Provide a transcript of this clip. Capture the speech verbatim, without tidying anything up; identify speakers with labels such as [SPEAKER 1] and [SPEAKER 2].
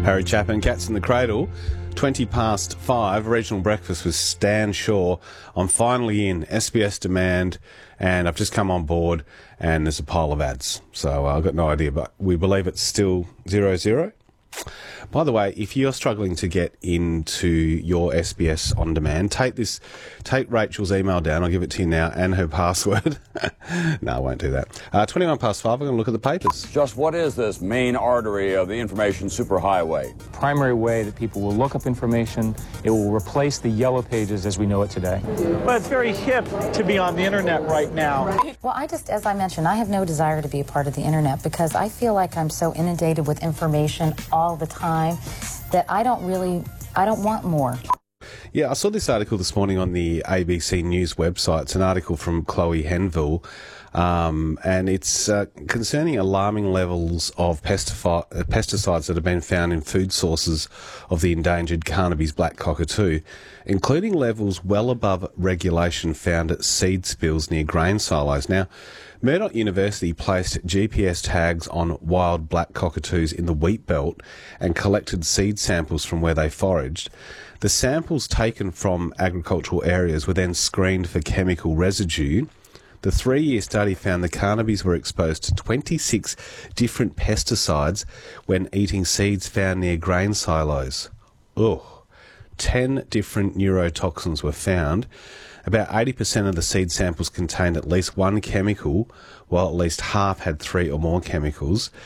[SPEAKER 1] Harry Chapman, Cats in the Cradle. twenty past five, regional breakfast with Stan Shaw. I'm finally in, S B S Demand, and I've just come on board and there's a pile of ads. So uh, I've got no idea, but we believe it's still zero zero. By the way, if you're struggling to get into your S B S On Demand, take this, take Rachel's email down. I'll give it to you now and her password. No, I won't do that. Uh, twenty-one past five, we're going to look at the papers.
[SPEAKER 2] Just what is this main artery of the information superhighway?
[SPEAKER 3] Primary way that people will look up information. It will replace the yellow pages as we know it today.
[SPEAKER 4] Well, it's very hip to be on the internet right now.
[SPEAKER 5] Well, I just, as I mentioned, I have no desire to be a part of the internet because I feel like I'm so inundated with information all the time that I don't really, I don't want more.
[SPEAKER 1] Yeah, I saw this article this morning on the A B C News website. It's an article from Chloe Henville, um, and it's uh, concerning alarming levels of pestifi- uh, pesticides that have been found in food sources of the endangered Carnaby's black cockatoo, including levels well above regulation found at seed spills near grain silos. Now, Murdoch University placed G P S tags on wild black cockatoos in the wheat belt and collected seed samples from where they foraged. The samples taken from agricultural areas were then screened for chemical residue. The three-year study found the Carnabys were exposed to twenty-six different pesticides when eating seeds found near grain silos. Ugh. ten different neurotoxins were found. About eighty percent of the seed samples contained at least one chemical, while at least half had three or more chemicals.